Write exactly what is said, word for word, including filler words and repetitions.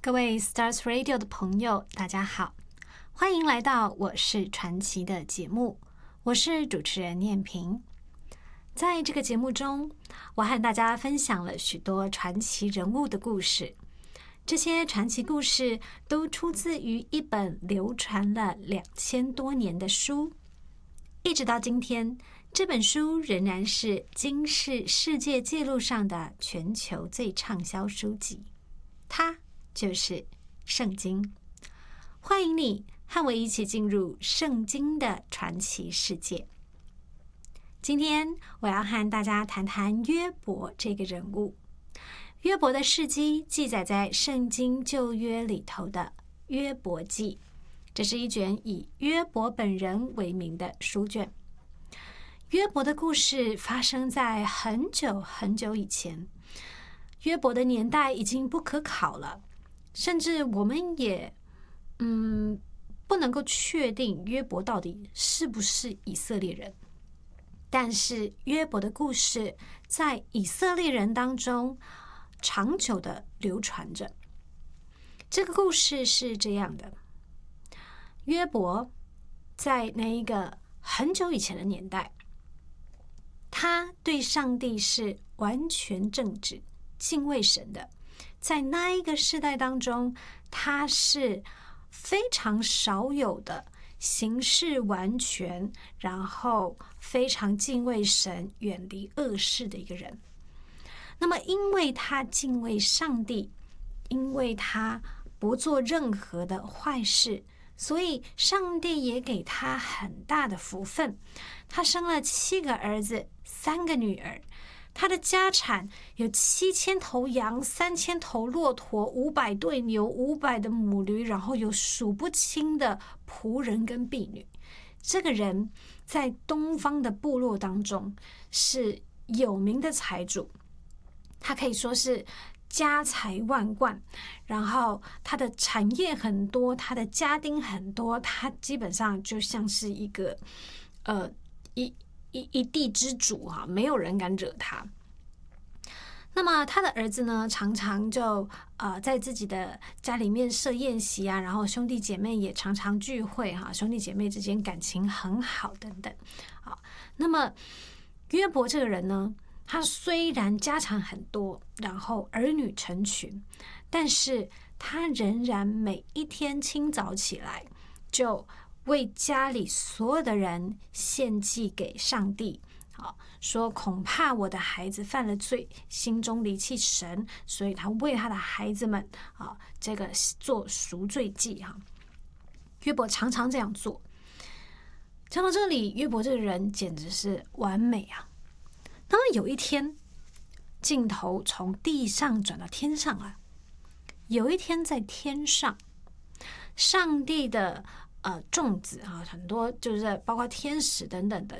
各位 Stars Radio 的朋友，大家好，欢迎来到我是传奇的节目，我是主持人念萍。在这个节目中，我和大家分享了许多传奇人物的故事，这些传奇故事都出自于一本流传了两千多年的书，一直到今天，这本书仍然是金氏世界纪录上的全球最畅销书籍，它就是圣经。欢迎你和我一起进入圣经的传奇世界。今天我要和大家谈谈约伯这个人物。约伯的事迹记载在圣经旧约里头的约伯记，这是一卷以约伯本人为名的书卷。约伯的故事发生在很久很久以前，约伯的年代已经不可考了，甚至我们也嗯不能够确定约伯到底是不是以色列人。但是约伯的故事在以色列人当中长久的流传着。这个故事是这样的：约伯在那一个很久以前的年代，他对上帝是完全正直、敬畏神的。在那一个世代当中，他是非常少有的行事完全，然后非常敬畏神、远离恶事的一个人。那么因为他敬畏上帝，因为他不做任何的坏事，所以上帝也给他很大的福分。他生了七个儿子，三个女儿。他的家产有七千头羊，三千头骆驼，五百对牛，五百的母驴，然后有数不清的仆人跟婢女。这个人在东方的部落当中是有名的财主，他可以说是家财万贯，然后他的产业很多，他的家丁很多，他基本上就像是一个呃一一一地之主哈、啊，没有人敢惹他。那么他的儿子呢，常常就呃在自己的家里面设宴席啊，然后兄弟姐妹也常常聚会哈、啊，兄弟姐妹之间感情很好等等。好，那么约伯这个人呢，他虽然家产很多，然后儿女成群，但是他仍然每一天清早起来就为家里所有的人献祭给上帝，好，说恐怕我的孩子犯了罪，心中离弃神，所以他为他的孩子们啊，这个做赎罪祭哈。约伯常常这样做。讲到这里，约伯这个人简直是完美啊。那么有一天，镜头从地上转到天上了。有一天在天上，上帝的呃众子啊，很多就是包括天使等等的，